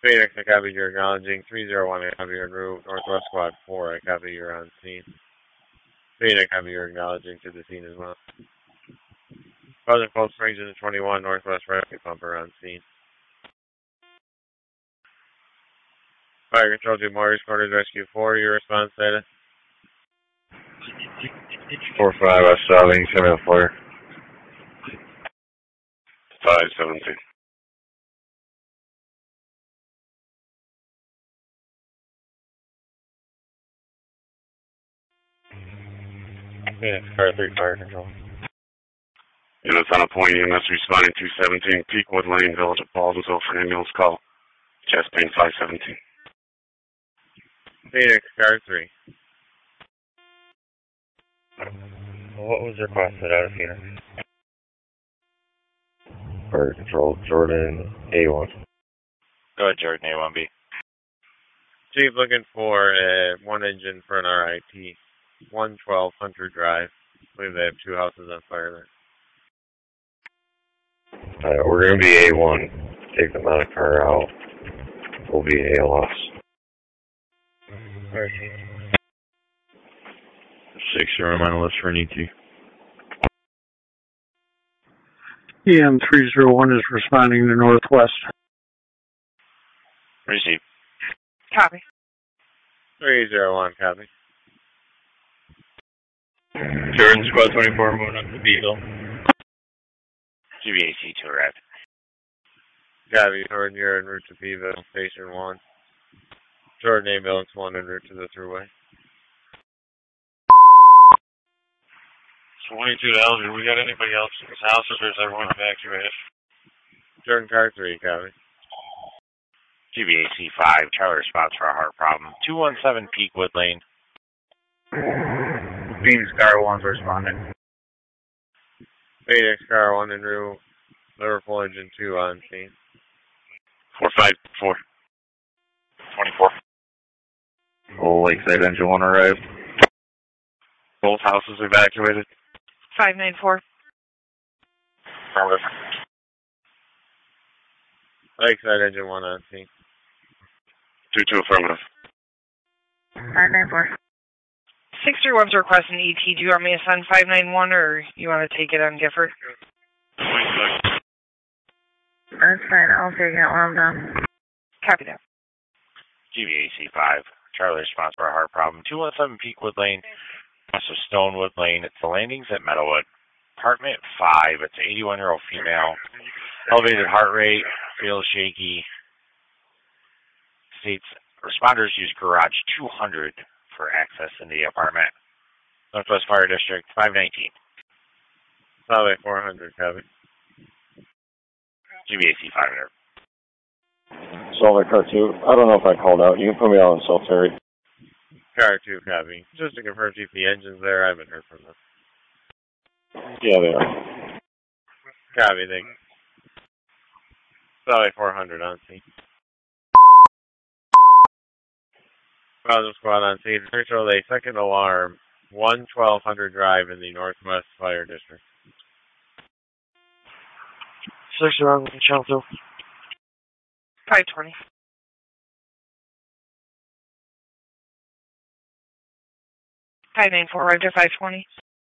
Phoenix, I copy you're acknowledging. 301, I copy you're en route. Northwest Squad 4, I copy you're on scene. Phoenix, I copy you're acknowledging to the scene as well. Southern Cold Springs in the 21, Northwest Rescue Pumper on scene. Fire Control 2 Morris, Corners Rescue 4, your response status? 4-5, I saw Wing 704. 517. Phoenix, Car 3, Fire Control. Units on a point, EMS responding 217, Peakwood Lane, Village of Baldwinsville for ambulance call. Chest pain 517. Phoenix, Car 3. What was requested out of Phoenix? Fire Control, Jordan, A1. Go ahead, Jordan, A1B. Chief looking for one engine for an RIT. 112 Hunter Drive. I believe they have 2 houses on fire there. We're going to be A1. Take the medic car out. We'll be ALS. 6, you're on my list for an ET. EM 301 is responding to Northwest. Receive. Copy. 301, copy. Jordan, Squad 24, moving up to Beeville. GBAC to arrive. Copy, Jordan, you're en route to Beeville, Station 1. Jordan, ambulance 1 en route to the thruway. 22 to Elgin, we got anybody else in this house, or is everyone evacuated? Jordan, Car 3, copy. GBAC 5, Charlie response for a heart problem. 217 Peakwood Lane. Phoenix Car 1's responding. Phoenix, Car 1 en route. Liverpool Engine 2 on scene. 454. 24. Oh, Lakeside Engine 1 arrived. Both houses evacuated. 594. Affirmative. Lakeside Engine 1 on scene. 22 affirmative. 594. 631's requesting ET. Do you want me to send 591 or you want to take it on Gifford? That's fine. I'll take it while I'm done. Copy that. GBAC 5, Charlie response for a heart problem. 217 Peakwood Lane, west of Stonewood Lane. It's the landings at Meadowwood. Apartment 5, it's an 81-year-old female. Elevated heart rate, feels shaky. States responders use garage 200 for access in the apartment. Northwest Fire District 519. Solid 400, copy. GBAC 500. Solid Car 2, I don't know if I called out. You can put me out on Salteri. Car 2, copy. Just to confirm, GP engines there. I haven't heard from them. Yeah, they are. Copy, thank you. Solid 400 on scene. Browser Squad on scene. Control a second alarm. 112 Hunter Drive in the Northwest Fire District. 6 around with Shelter. 520. 594, right to 520.